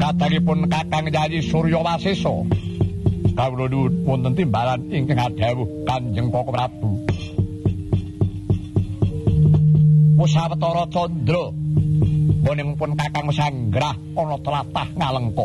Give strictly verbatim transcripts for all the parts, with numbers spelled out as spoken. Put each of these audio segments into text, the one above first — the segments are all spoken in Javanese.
Kadangipun Kakang Yayi Surya Wasesa kawula nuwun wonten timbalan ingkang adhawuh Kanjeng Koko Prabu. Pusawetara Candra woningipun Kakang Sanggrah ana tlatah Ngalengka.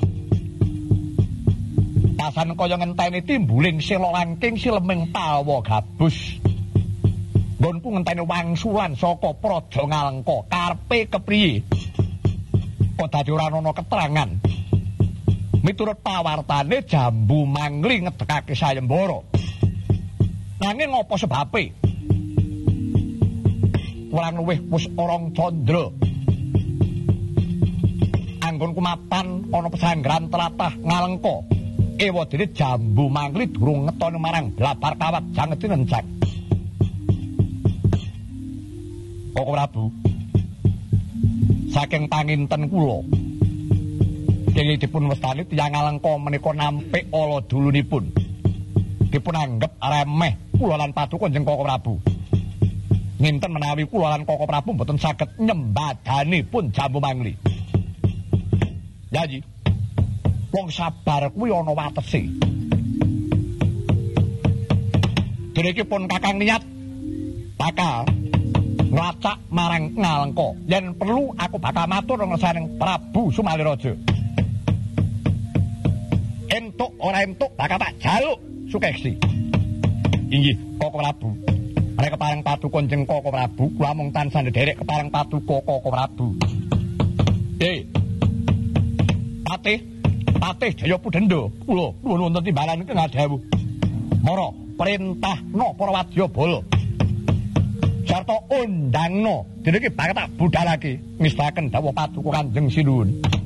Pasan kaya ngenteni timbuling sila langking sileming pawa gabus. Nggonku ngenteni wangsulan saka Praja Ngalengka karepe kepriye? Kok dadi ora ana keterangan. Miturut pawartane Jambu Mangli ngedekake sayembara. Nanging apa sebabe? Kurang luwih wis orong Candra. Anggonku mapan ana pesanggrahan tlatah Ngalengka. Ewadene Jambu Mangli durung ngetoni marang Blabar Kawat Jangeti Nencak. Koko Prabu, saking panginten kula dene dipun wastani tiyang Ngalengka menika nampik ala dulunipun. Dipun anggep remeh kula lan paduka Kanjeng Koko Prabu. Nginten menawi kula lan Koko Prabu mboten saged nyembadanipun Jambu Mangli. Yayi, wong sabar kuwi ana watese. Dene iki pun Kakang niat bakal nglacak marang Ngalengka. Yen perlu aku bakal matur ngersaning Prabu Sumaliraja. Entuk ora entuk bakal tak jaluk sukesi. Inggih, Koko Prabu. Nek kepareng paduka Kanjeng Koko Prabu, kula mung tansah ndherek kepareng paduka Koko Prabu. Eh. Patih, Patih Jayapudenda, kula nuwun wonten timbalan ingkang adhawuh. Mara perintahna para wadyabala. Sarta undangna dene iki bakal tak budhalake ngestaken dawuh paduka Kanjeng Sinuwun.